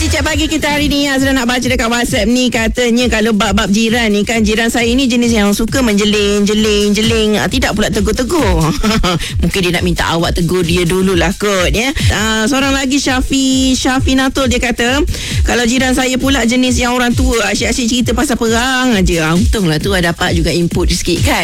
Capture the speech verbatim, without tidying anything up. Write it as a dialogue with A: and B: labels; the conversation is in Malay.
A: Cicak pagi kita hari ni Azra nak baca dekat WhatsApp ni. Katanya kalau bab-bab jiran ni kan, jiran saya ni jenis yang suka menjeling, jeling, jeling, tidak pula tegur-tegur. Mungkin dia nak minta awak tegur dia dululah kot ya. Uh, seorang lagi Syafi Syafinatul, dia kata kalau jiran saya pula jenis yang orang tua asyik-asyik cerita pasal perang aja. Untunglah tu dapat juga input sikit kan.